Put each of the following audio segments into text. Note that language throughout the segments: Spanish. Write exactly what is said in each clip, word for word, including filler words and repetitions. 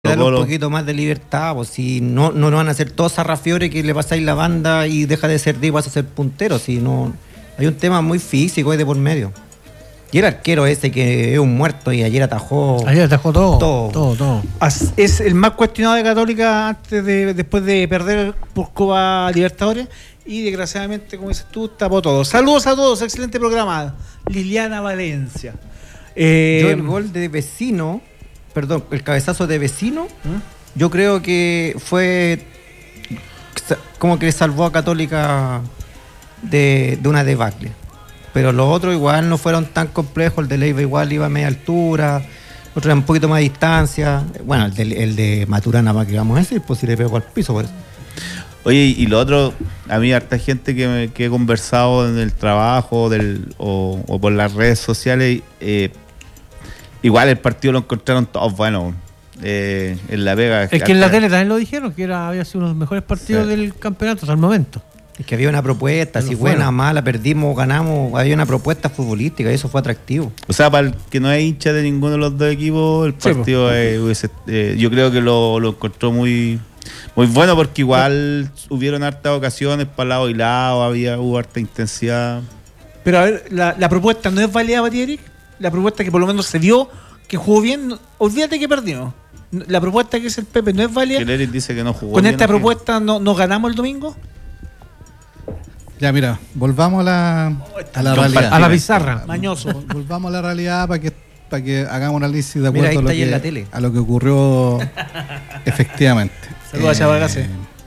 Darle un poquito más de libertad, pues si no, no, no van a hacer todos zarrafiores que le pasáis la banda y deja de ser diez y vas a ser puntero, si no, hay un tema muy físico ahí de por medio. Y el arquero ese que es un muerto y ayer atajó. Ayer atajó todo. Todo, todo, todo. Es el más cuestionado de Católica antes de, después de perder por Copa Libertadores. Y desgraciadamente, como dices tú, tapó todo. Saludos a todos, excelente programa. Liliana Valencia. Eh, Yo el gol de Vecino, perdón, el cabezazo de Vecino, ¿Mm? yo creo que fue como que salvó a Católica de, de una debacle. Pero los otros igual no fueron tan complejos. El de Leiva igual iba a media altura, otro era un poquito más de distancia. Bueno, el de, el de Maturana, para que vamos a decir, pues si le pegó al piso, por eso. Oye, y lo otro, a mí harta gente que, me, que he conversado en el trabajo del, o, o por las redes sociales, eh, igual el partido lo encontraron todos buenos. Eh, en La Vega. Es que harta, en la tele también lo dijeron, que era había sido uno de los mejores partidos sí. del campeonato hasta el momento. Es que había una propuesta, si buena, mala, perdimos, ganamos, había una propuesta futbolística y eso fue atractivo. O sea, para el que no es hincha de ninguno de los dos equipos, el partido sí, eh, hubiese, eh, yo creo que lo, lo encontró muy muy bueno porque igual sí. hubieron hartas ocasiones para lado y lado, había, hubo harta intensidad. Pero a ver, la, la propuesta no es válida para ti, Eric. La propuesta que por lo menos se dio, que jugó bien, olvídate que perdió. La propuesta que es el Pepe no es válida. Que el Eric dice que no jugó Con bien, esta propuesta no, ¿nos ganamos el domingo? Ya, mira, volvamos a la, a la realidad. A la pizarra. Mañoso. Volvamos a la realidad para que, para que hagamos un análisis de acuerdo mira, a, lo que, en la tele. a lo que ocurrió efectivamente. Saludos eh, a Chavagase.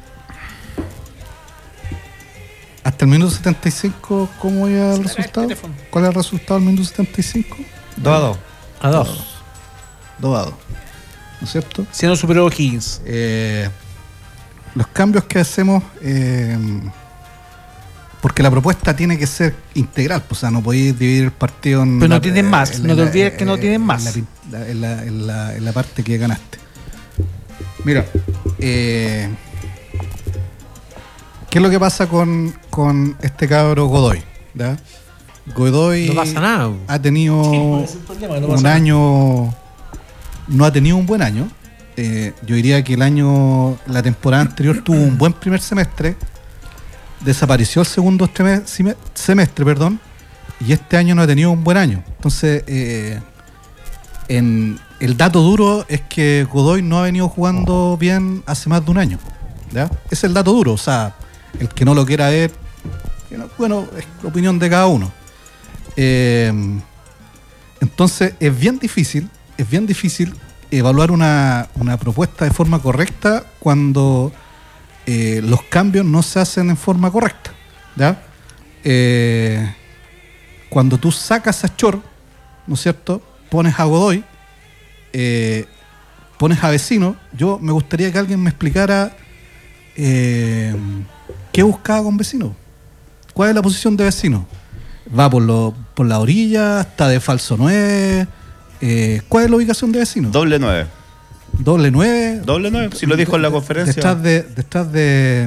Hasta el minuto setenta y cinco, ¿cómo iba el resultado? El ¿Cuál es el resultado del minuto setenta y cinco? dos a dos. A dos. dos a dos. ¿No es cierto? Si no superó Higgins. Eh, los cambios que hacemos... Eh, porque la propuesta tiene que ser integral, pues, o sea, no podéis dividir el partido en... Pero no la, tienen más, en no la, te olvides eh, que no tienen en más. La, en, la, en, la, en la parte que ganaste. Mira, eh, ¿qué es lo que pasa con, con este cabro Godoy? ¿Ya? Godoy no pasa nada. Ha tenido sí, problema, no un nada. año... No ha tenido un buen año. Eh, yo diría que el año... La temporada anterior tuvo un buen primer semestre. Desapareció el segundo semestre, perdón, y este año no ha tenido un buen año. Entonces, eh, en, el dato duro es que Godoy no ha venido jugando bien hace más de un año. ¿Ya? Ese es el dato duro. O sea, el que no lo quiera ver, bueno, es la opinión de cada uno. Eh, entonces, es bien difícil, es bien difícil evaluar una, una propuesta de forma correcta cuando... Eh, los cambios no se hacen en forma correcta, ¿ya? Eh, cuando tú sacas a Chor, ¿no es cierto? Pones a Godoy, eh, pones a Vecino. Yo me gustaría que alguien me explicara eh, qué buscaba con Vecino. ¿Cuál es la posición de Vecino? ¿Va por, lo, por la orilla? ¿Está de falso nueve? Eh, ¿Cuál es la ubicación de Vecino? Doble nueve. Doble nueve. Doble nueve, si lo dijo en la conferencia. Detrás de, detrás de,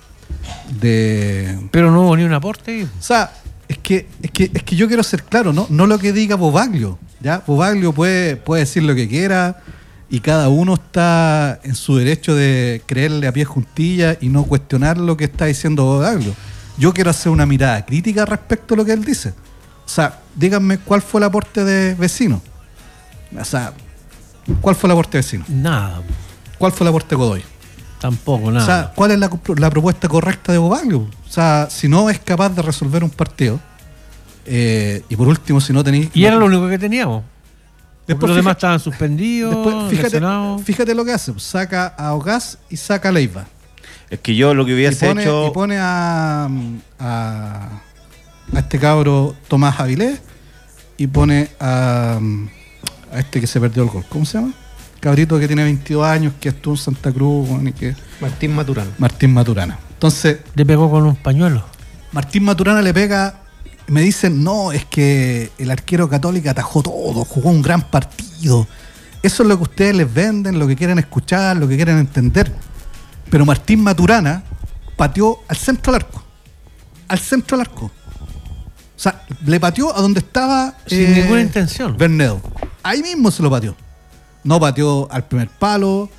de. Pero no hubo ni un aporte. O sea, es que, es que, es que yo quiero ser claro, ¿no? No lo que diga Bobaglio. ¿Ya? Bobaglio puede, puede decir lo que quiera y cada uno está en su derecho de creerle a pie juntilla y no cuestionar lo que está diciendo Bobaglio. Yo quiero hacer una mirada crítica respecto a lo que él dice. O sea, díganme cuál fue el aporte de Vecino. O sea, ¿cuál fue el aporte de Vecino? Nada. ¿Cuál fue el aporte de Godoy? Tampoco, nada. O sea, ¿cuál es la, la propuesta correcta de Bobaglio? O sea, si no es capaz de resolver un partido, eh, y por último, si no tenéis... Y era lo único que teníamos. Después los fíjate, demás estaban suspendidos, después, fíjate, fíjate lo que hace. Saca a Ogaz y saca a Leiva. Es que yo lo que hubiese y pone, hecho... Y pone a, a, a este cabro Tomás Avilés y pone a... a este que se perdió el gol. ¿Cómo se llama? Cabrito que tiene veintidós años, que estuvo en Santa Cruz. Bueno, y que... Martín Maturana. Martín Maturana. Entonces... Le pegó con un pañuelo. Martín Maturana le pega... Me dicen, no, es que el arquero Católica atajó todo, jugó un gran partido. Eso es lo que ustedes les venden, lo que quieren escuchar, lo que quieren entender. Pero Martín Maturana pateó al centro del arco. Al centro del arco. O sea, le pateó a donde estaba... Sin eh, ninguna intención. Bernedo. Ahí mismo se lo pateó. no pateó al primer palo,